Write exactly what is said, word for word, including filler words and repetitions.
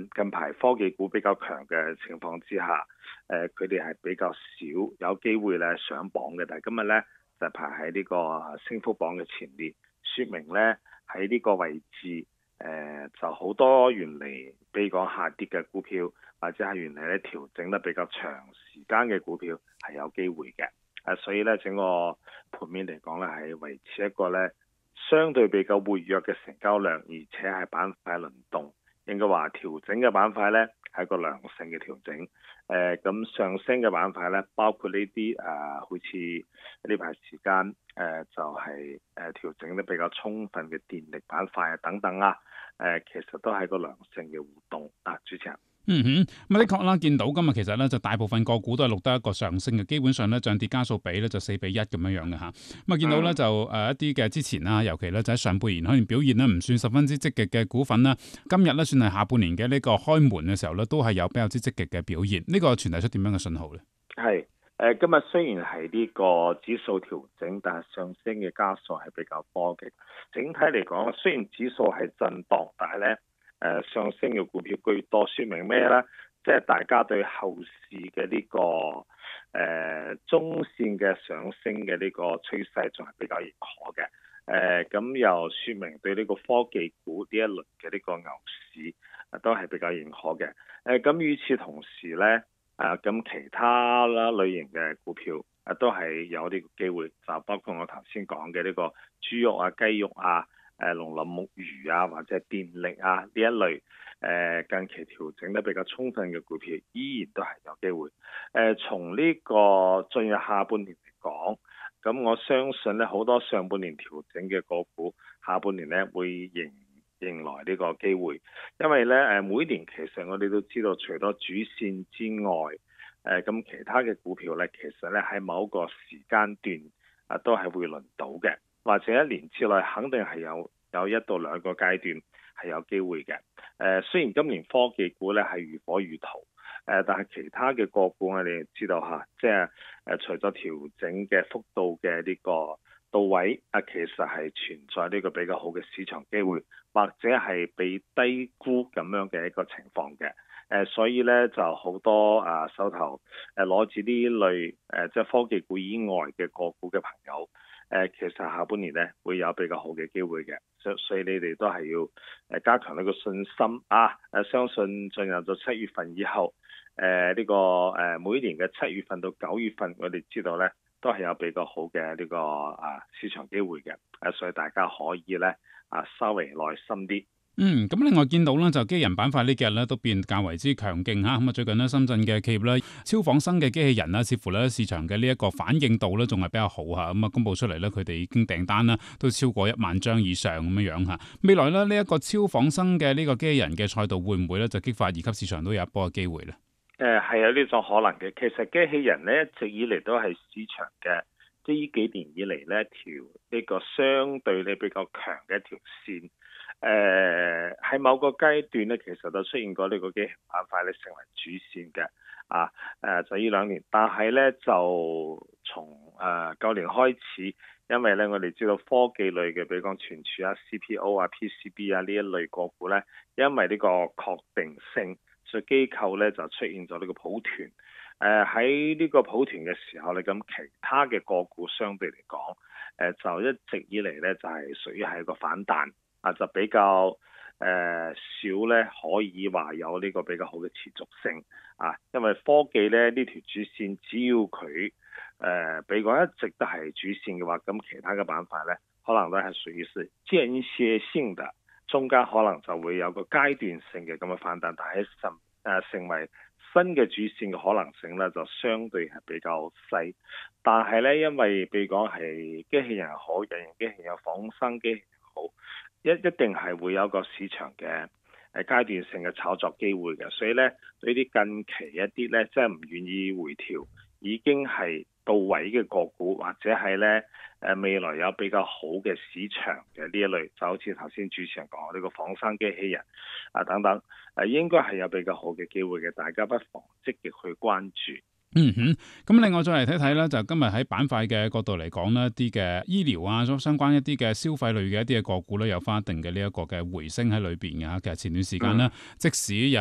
近近排科技股比較強嘅情況之下，誒佢哋係比較少有機會咧上榜嘅，但係今日咧就排喺呢個升幅榜嘅前列，說明咧喺呢個位置誒、呃、就好多原嚟比如講下跌嘅股票，或者係原嚟咧調整得比較長時間嘅股票係有機會嘅。誒，所以咧整個盤面嚟講咧係維持一個咧相對比較活躍嘅成交量，而且係板塊輪動。應該話調整嘅板塊咧係一個良性嘅調整。誒、呃，咁上升嘅板塊咧，包括呢啲誒，好似呢排時間誒、呃，就係、是、誒、呃、調整得比較充分嘅電力板塊啊等等啊。誒、呃，其實都係一個良性嘅互動啊，主持人。 嗯哼，咁的確啦，見到今日其實咧就大部分個股都係錄得一個上升嘅，基本上咧漲跌家數比咧就四比一咁樣樣嘅吓。咁啊見到咧就誒一啲嘅之前啦，尤其咧就喺上半年可能表現咧唔算十分之積極嘅股份啦，今日咧算係下半年嘅呢個開門嘅時候咧，都係有比較之積極嘅表現。呢、這個傳遞出點樣嘅信號咧？係誒，今日雖然係呢個指數調整，但係上升嘅家數係比較多嘅。整體嚟講，雖然指數係震盪，但係咧。誒、呃、上升嘅股票居多，說明咩呢？即係大家對後市嘅呢、這個誒、呃、中線嘅上升嘅呢個趨勢仲係比較認可嘅。誒、呃、咁又說明對呢個科技股呢一輪嘅呢個牛市、呃、都係比較認可嘅。誒、呃、咁與此同時呢，誒、呃、咁其他啦類型嘅股票誒、呃、都係有呢個機會，就包括我頭先講嘅呢個豬肉啊、雞肉啊。誒農林牧漁啊，或者係電力啊呢一類，誒、呃、近期調整得比較充分嘅股票，依然都係有機會。誒、呃、從呢個進入下半年嚟講，咁我相信咧好多上半年調整嘅個股，下半年咧會迎迎來呢個機會，因為咧誒每年其實我哋都知道，除咗主線之外，誒、呃、咁其他嘅股票咧，其實咧喺某個時間段啊都係會輪到嘅。或者一年之內肯定係有有一到兩個階段係有機會嘅。誒、呃、雖然今年科技股咧係如火如荼，誒、呃、但係其他嘅個股我哋知道嚇，即係誒除咗調整嘅幅度嘅呢個到位，啊其實係存在呢個比較好嘅市場機會，或者係被低估咁樣嘅一個情況嘅。誒、呃、所以咧就好多啊手頭誒攞住呢類誒、呃、即係科技股以外嘅個股嘅朋友。誒其實下半年咧會有比較好嘅機會嘅，所所以你哋都係要誒加強呢個信心啊！誒相信進入咗七月份以後，誒、呃、呢、這個誒每年嘅七月份到九月份，我哋知道咧都係有比較好嘅呢、這個啊市場機會嘅，誒所以大家可以咧啊稍微耐心啲。 嗯，咁另外見到咧就機器人板塊呢幾日咧都變較為之強勁嚇，咁啊最近咧深圳嘅企業咧超仿生嘅機器人啦，似乎咧市場嘅呢一個反應度咧仲係比較好嚇，咁啊公佈出嚟咧佢哋已經訂單啦都超過一萬張以上咁樣樣嚇。未來咧呢一個超仿生嘅呢個機器人嘅賽道會唔會咧就激發二級市場都有一波嘅機會咧？ 誒係有呢種可能嘅，其實機器人咧一直以嚟都係市場嘅，即係呢幾年以嚟咧條呢個相對咧比較強嘅一條線。誒、呃、喺某個階段咧，其實就出現過呢個機器板塊咧成為主線嘅，啊誒、呃、就呢兩年，但係咧就從誒舊年開始，因為咧我哋知道科技類嘅，比如講存儲啊、C P O 啊、P C B 啊呢一類個股咧，因為呢個確定性，所以機構咧就出現咗呢個抱團。誒喺呢個抱團嘅時候咧，咁其他嘅個股相對嚟講，誒、呃、就一直以嚟咧就係、是、屬於係一個反彈。啊，就比較誒、呃、少咧，可以話有呢個比較好嘅持續性啊，因為科技咧呢條主線，只要佢誒比如講一直都係主線嘅話，咁其他嘅板塊咧，可能都係屬於是間歇性嘅，中間可能就會有個階段性嘅咁嘅反彈，但係成誒成為新嘅主線嘅可能性咧，就相對係比較細。但係咧，因為譬如講係機器人好，人形機器人、仿生機器人好。一一定係會有個市場嘅誒階段性嘅炒作機會嘅，所以咧對啲近期一啲咧即係唔願意回調，已經係到位嘅個股，或者係咧誒未來有比較好嘅市場嘅呢一類，就好似頭先主持人講呢個仿生機器人啊等等，誒應該係有比較好嘅機會嘅，大家不妨積極去關注。 嗯哼，咁另外再嚟睇睇咧，就今日喺板塊嘅角度嚟講呢，一啲嘅醫療啊，相關一啲嘅消費類嘅一啲嘅個股咧，有翻一定嘅呢一個嘅回升喺裏邊嘅嚇。其實前段時間呢，嗯、即使有